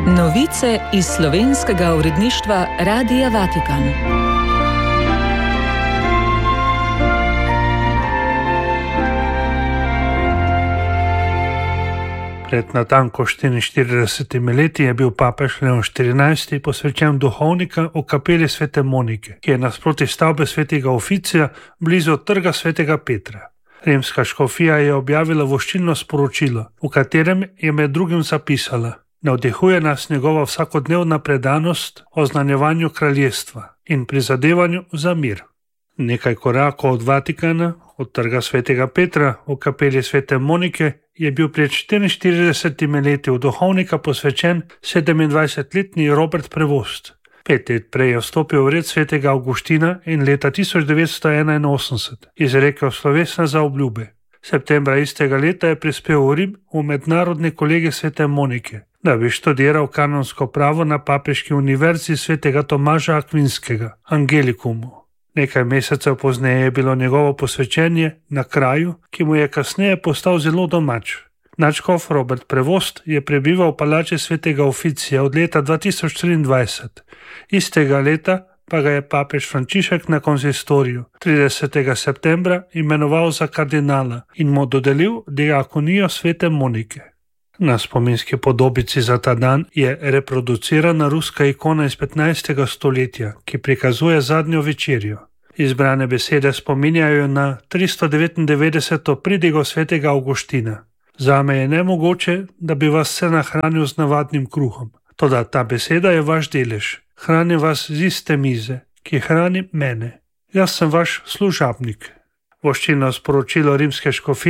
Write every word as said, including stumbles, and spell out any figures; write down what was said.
Novice iz slovenskega uredništva Radia Vatikan. Pred natanko štiriinštiridesetimi leti je bil papež Leon štirinajsti posvečen duhovnika v kapeli svete Monike, ki je nasproti stavbe svetega Oficija blizu trga svetega Petra. Rimska škofija je objavila voščilno sporočilo, v katerem je med drugim zapisala: navdihuje nas njegova vsakodnevna predanost oznanjevanju kraljestva in prizadevanju za mir. Nekaj korakov od Vatikana, od trga svetega Petra v kapeli svete Monike, je bil pred štiriinštiridesetimi leti v duhovnika posvečen sedemindvajsetletni Robert Prevost. Pet let prej je vstopil v red svetega Avguština in leta tisoč devetsto enainosemdeset izrekel slovesne zaobljube. Septembra istega leta je prispel v Rim v mednarodni kolegij svete Monike, da bi študiral kanonsko pravo na papeški univerzi svetega Tomaža Akvinskega, Angelikumu. Nekaj mesecev pozneje je bilo njegovo posvečenje na kraju, ki mu je kasneje postal zelo domač. Nadškof Robert Prevost je prebival v palači svetega Oficija od leta dva tisoč triindvajset. Istega leta pa ga je papež Frančišek na konzistoriju tridesetega septembra imenoval za kardinala in mu dodelil diakonijo svete Monike. Na spominski podobici za ta dan je reproducirana ruska ikona iz petnajstega stoletja, ki prikazuje zadnjo večerjo. Izbrane besede spominjajo na tristo devetindevetdeseto pridigo svetega Avguština. Zame je nemogoče, da bi vas vse nahranil z navadnim kruhom. Toda ta beseda je vaš delež. Hranim vas z iste mize, ki hrani mene. Jaz sem vaš služabnik. Voščilno sporočilo rimske škofije